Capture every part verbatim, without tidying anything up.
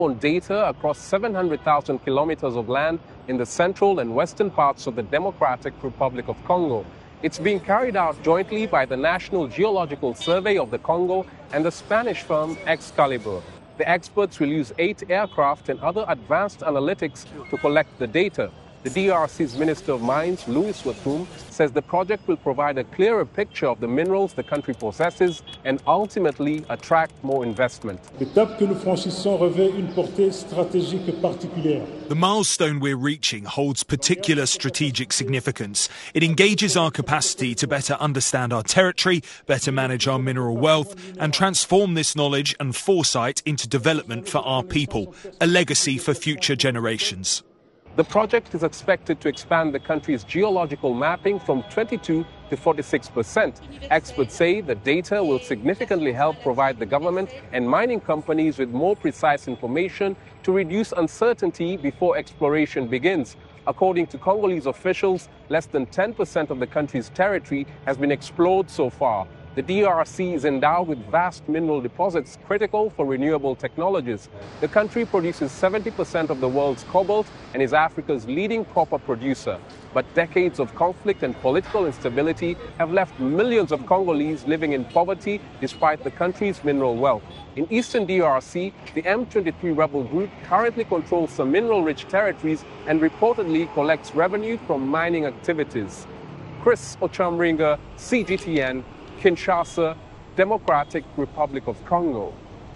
data across seven hundred thousand kilometers of land in the central and western parts of the Democratic Republic of Congo. It's being carried out jointly by the National Geological Survey of the Congo and the Spanish firm Excalibur. The experts will use eight aircraft and other advanced analytics to collect the data. The D R C's Minister of Mines, Louis Watum, says the project will provide a clearer picture of the minerals the country possesses and ultimately attract more investment. L'étape que nous franchissons revêt une portée stratégique particulière. The milestone we're reaching holds particular strategic significance. It engages our capacity to better understand our territory, better manage our mineral wealth, and transform this knowledge and foresight into development for our people, a legacy for future generations. The project is expected to expand the country's geological mapping from twenty-two to forty-six percent. Experts say the data will significantly help provide the government and mining companies with more precise information to reduce uncertainty before exploration begins. According to Congolese officials, less than ten percent of the country's territory has been explored so far. The D R C is endowed with vast mineral deposits critical for renewable technologies. The country produces seventy percent of the world's cobalt and is Africa's leading copper producer. But decades of conflict and political instability have left millions of Congolese living in poverty despite the country's mineral wealth. In eastern D R C, the M twenty-three rebel group currently controls some mineral-rich territories and reportedly collects revenue from mining activities. Chris Ochamringa, C G T N, Kinshasa, Democratic Republic of Congo.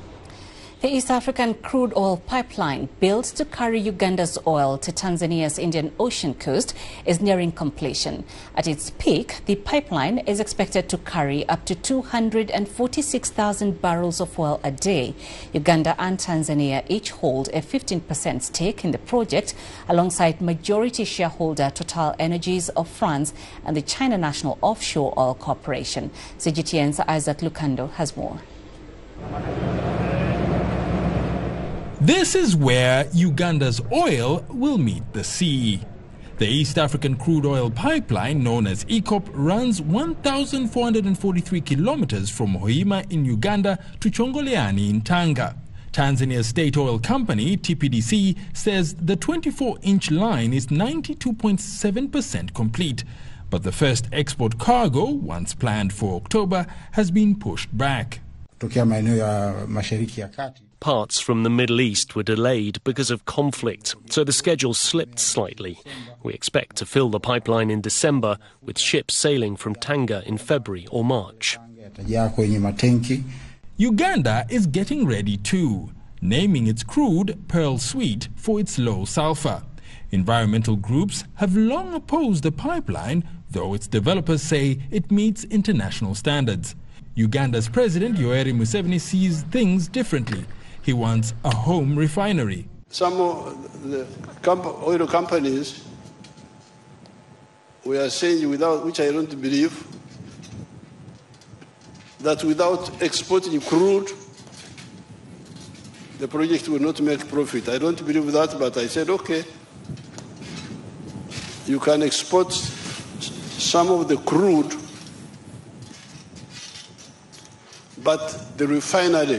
The East African crude oil pipeline built to carry Uganda's oil to Tanzania's Indian Ocean coast is nearing completion. At its peak, the pipeline is expected to carry up to two hundred forty-six thousand barrels of oil a day. Uganda and Tanzania each hold a fifteen percent stake in the project, alongside majority shareholder Total Energies of France and the China National Offshore Oil Corporation. C G T N's Isaac Lukando has more. This is where Uganda's oil will meet the sea. The East African crude oil pipeline, known as EACOP, runs one thousand four hundred forty-three kilometers from Hoima in Uganda to Chongoleani in Tanga. Tanzania's state oil company, T P D C, says the twenty-four inch line is ninety-two point seven percent complete. But the first export cargo, once planned for October, has been pushed back. Parts from the Middle East were delayed because of conflict, so the schedule slipped slightly. We expect to fill the pipeline in December, with ships sailing from Tanga in February or March. Uganda is getting ready too, naming its crude Pearl Sweet for its low sulfur. Environmental groups have long opposed the pipeline, though its developers say it meets international standards. Uganda's President Yoweri Museveni sees things differently. He wants a home refinery. Some of the oil companies, we are saying, without, which I don't believe, that without exporting crude, the project will not make profit. I don't believe that, but I said, okay, you can export some of the crude, but the refinery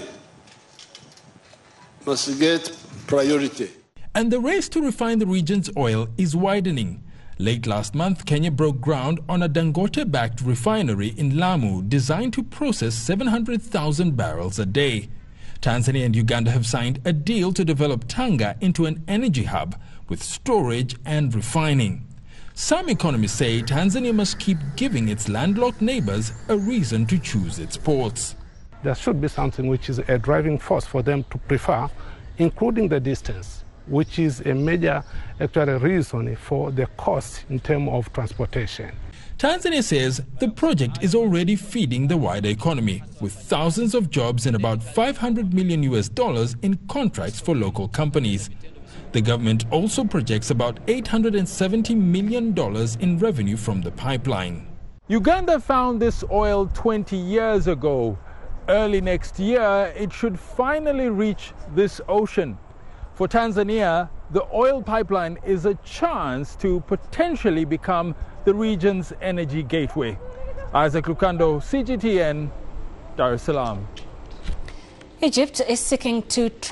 must get priority. And the race to refine the region's oil is widening. Late last month, Kenya broke ground on a Dangote-backed refinery in Lamu designed to process seven hundred thousand barrels a day. Tanzania and Uganda have signed a deal to develop Tanga into an energy hub with storage and refining. Some economists say Tanzania must keep giving its landlocked neighbors a reason to choose its ports. There should be something which is a driving force for them to prefer, including the distance, which is a major actually reason for the cost in terms of transportation. Tanzania says the project is already feeding the wider economy, with thousands of jobs and about five hundred million U S dollars in contracts for local companies. The government also projects about eight hundred seventy million dollars in revenue from the pipeline. Uganda found this oil twenty years ago. Early next year, it should finally reach this ocean. For Tanzania, the oil pipeline is a chance to potentially become the region's energy gateway. Isaac Lukando, C G T N, Dar es Salaam. Egypt is seeking to